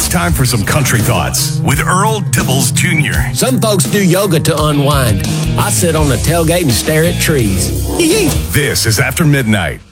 It's time for some country thoughts with Earl Dibbles Jr. Some folks do yoga to unwind. I sit on the tailgate and stare at trees. This is After Midnight.